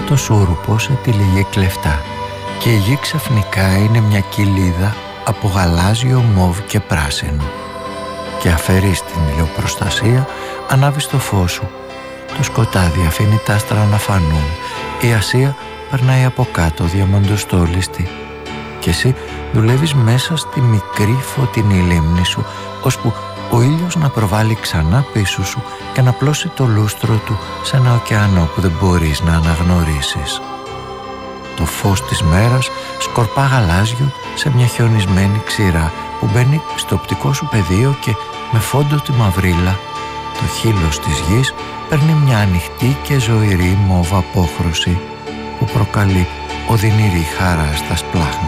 το σούρουπο σε τυλιγή κλεφτά και η γη ξαφνικά είναι μια κοιλίδα από γαλάζιο, μοβ και πράσινο. Και αφαιρείς την ηλιοπροστασία, ανάβεις το φως σου. Το σκοτάδι αφήνει τα άστρα να φανούν. Η Ασία περνάει από κάτω διαμαντοστόλιστη. Και εσύ δουλεύεις μέσα στη μικρή φωτεινή λίμνη σου, ώσπου ο ήλιος να προβάλλει ξανά πίσω σου και να πλώσει το λούστρο του σε ένα ωκεανό που δεν μπορείς να αναγνωρίσεις. Το φως της μέρας σκορπά γαλάζιο σε μια χιονισμένη ξηρά που μπαίνει στο οπτικό σου πεδίο και με φόντο τη μαυρίλα το χείλος της γης παίρνει μια ανοιχτή και ζωηρή μόβ απόχρωση που προκαλεί οδυνηρή χαρά στα σπλάχνα.